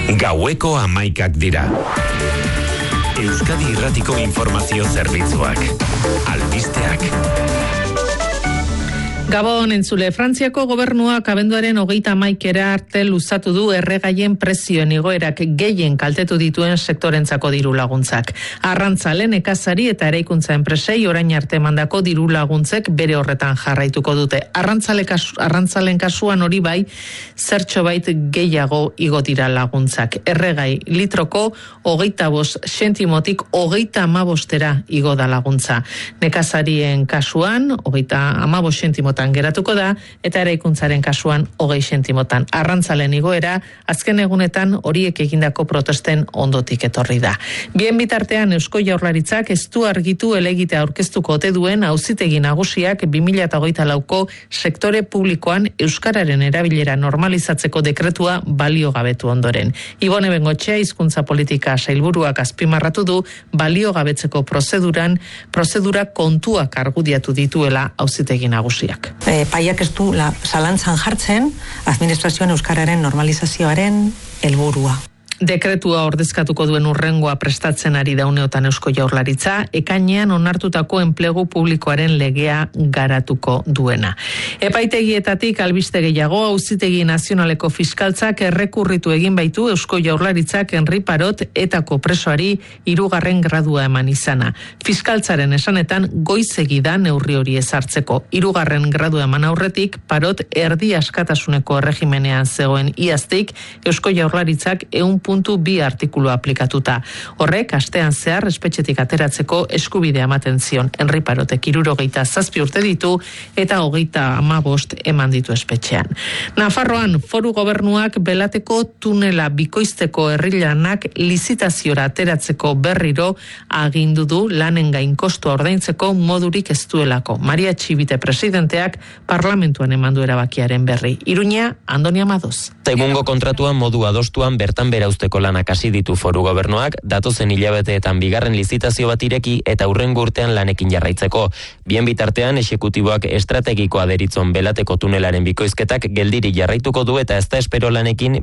Gaueko 11 dira. Euskadi Irratiko Informazio Zerbitzuak. Albisteak. Gabon entzule, Frantziako gobernuak abenduaren 31 arte luzatu du erregaien prezioen igoerak gehien kaltetu dituen sektorentzako diru laguntzak. Arrantzale, nekazari eta eraikuntza enpresei orain arte mandako diru laguntzek bere horretan jarraituko dute. Arrantzalen kasuan hori bai, zertxobait gehiago igo dira laguntzak. Erregai litroko 25 sentimotik 35 igo da laguntza. Nekazarien kasuan 35 sentimotan geratuko da, eta eraikuntzaren kasuan 20 sentimotan. Arrantzalen igoera, azken egunetan horiek egindako protesten ondotik etorri da. Bien bitartean Eusko Jaurlaritzak ez du argitu helegite aurkeztuko ote duen auzitegi nagusiak 2024ko sektore publikoan euskararen erabilera normalizatzeko dekretua baliogabetu ondoren. Ibone Bengoetxea hizkuntza politika sailburuak azpimarratu du baliogabetzeko prozedura kontuak argudiatu dituela auzitegi nagusiak. Paiak ez du zalantzan jartzen administrazioan euskararen normalizazioaren helburua. Dekretua ordezkatuko duen urrengoa prestatzen ari da uneotan Eusko Jaurlaritza, ekainean onartutako enplegu publikoaren legea garatuko duena. Epaitegietatik albiste gehiago, auzitegi nazionaleko fiskaltzak errekurritu egin baitu Eusko Jaurlaritzak Henri Parot etako presoari 3. gradua eman izana. Fiskaltzaren esanetan goizegi da neurri hori ezartzeko. 3. gradua eman aurretik, Parot erdi askatasuneko erregimenean zegoen iaztik Eusko Jaurlaritzak 1.2 artikulu aplikatuta. Horrek, astean zehar espetxetik ateratzeko eskubidea ematen zion. Henri Parotek 67 urte ditu eta 35 eman ditu espetxean. Nafarroan, foru gobernuak belateko tunela bikoizteko herrilanak lizitaziora ateratzeko berriro agindu du lanen gain kostua ordaintzeko modurik ez duelako. Maria Txibite presidenteak parlamentuan emandu erabakiaren berri. Iruña, Andoni Amadoz. Egungo kontratuan modu adostuan bertan bera usteko lanak hasi ditu foru gobernuak, datozen hilabeteetan bigarren lizitazio bat ireki eta hurrengo urtean lanekin jarraitzeko. Bien bitartean, exekutiboak estrategikoa deritzon belateko tunelaren bikoizketak geldiri jarraituko du eta ez da espero lanekin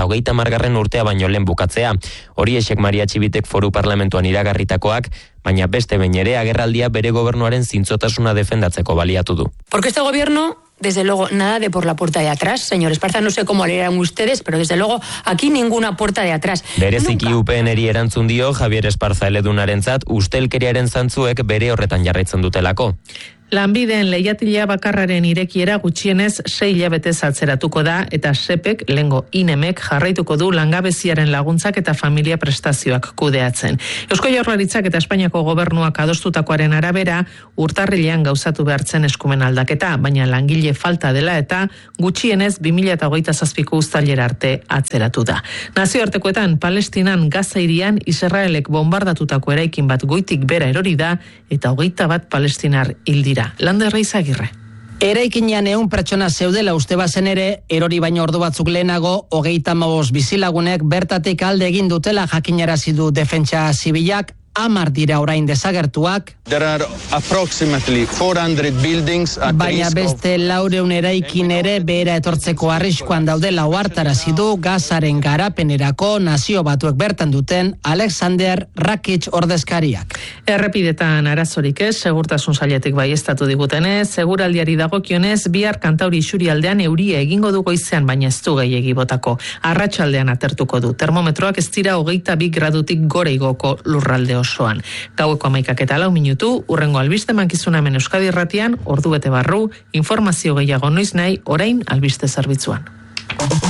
2030 urtea baino lehen bukatzea. Hori esek Maria Txibitek foru parlamentuan iragarritakoak, baina beste behin ere agerraldia bere gobernuaren zintzotasuna defendatzeko baliatu du. Porque este gobierno, desde luego, nada de por la puerta de atrás. Señor Esparza, no sé cómo leerán ustedes, pero desde luego, aquí ninguna puerta de atrás. Bereziki UPNeri erantzun dio Javier Esparza eledunarentzat ustelkeriaren zantzuek bere horretan jarraitzen dutelako. Lanbideen leihatila bakarraren irekiera gutxienez 6 hilabetez atzeratuko da eta SEPek, lengo INEMek, jarraituko du langabeziaren laguntzak eta familia prestazioak kudeatzen. Eusko Jaurlaritzak eta Espainiako gobernuak adostutakoaren arabera, urtarrilean gauzatu behartzen eskumen aldaketa, baina langile falta dela eta gutxienez 2027ko uztailera arte atzeratu da. Nazioartekoetan, Palestinan Gaza hirian Israelek bombardatutako eraikin bat goitik bera erori da eta 21 palestinar hil dira. Lander Reizagirre. Eraikinean 100 pertsona zeudela uste bazen ere, erori baino ordu batzuk lehenago, 35 bizilagunek bertatik alde egin dutela jakinarazi du defentsa zibilak, 10 dira orain desagertuak. There are approximately 400 buildings at baina beste 400 eraikin ere behera etortzeko arriskuan daudela ohartarazi du Gazaren garapenerako Nazio Batuek bertan duten Alexander Rakic ordezkariak. Errepidetan arazorik ez, segurtasun sailetik baieztatu digutenez, seguraldiari dagokionez, bihar Kantauri isurialdean euria egingo du goizean, baina ez du gehiegi botako. Arratsaldean atertuko du. Termometroak ez dira 22 gradutik gora igoko lurralde osoan. Gaueko 11:04, urrengo albiste mankizuna hemen Euskadi Irratian, ordu bete barru, informazio gehiago noiz nahi, orain albiste zerbitzuan.